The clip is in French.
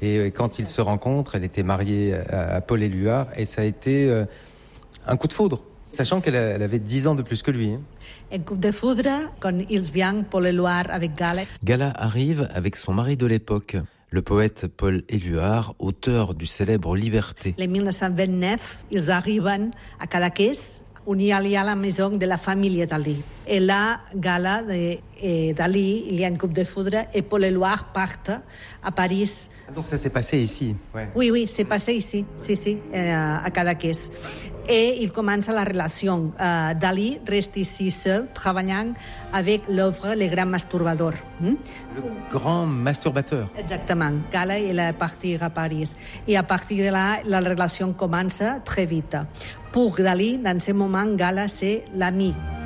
Et quand ils se rencontrent, elle était mariée à Paul Éluard et ça a été un coup de foudre, sachant qu'elle avait 10 ans de plus que lui. Un coup de foudre quand ils viennent Paul Éluard avec Gala. Gala arrive avec son mari de l'époque, le poète Paul Éluard, auteur du célèbre Liberté. En 1929, ils arrivent à Cadaqués, on y a la maison de la famille Dalí. Et là, Gala et Dalí, il y a une coupe de foudre et Paul Éluard partent à Paris. Donc ça s'est passé ici. Ouais. Oui, c'est passé ici, à Cadaqués. Et il commence la relation. Dalí reste ici seul, travaillant avec l'œuvre Le Grand Masturbador. Le grand masturbateur. Exactement. Gala, il est parti à Paris. Et à partir de là, la relation commence très vite. Pour Dalí, dans ce moment, Gala, c'est l'ami.